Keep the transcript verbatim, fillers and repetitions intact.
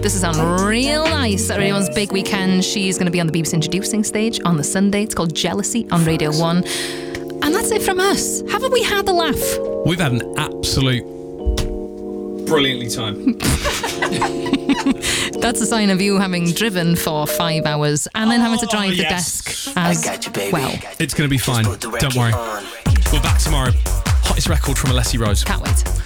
This is on real nice at everyone's big weekend. She's going to be on the B B C Introducing stage on the Sunday. It's called Jealousy on Radio one. And that's it from us. Haven't we had the laugh? We've had an absolute brilliantly time. That's a sign of you having driven for five hours and then having to drive oh, the yes. desk as you, well. It's going to be fine. Don't worry. We're back tomorrow. Hottest record from Alessi Rose. Can't wait.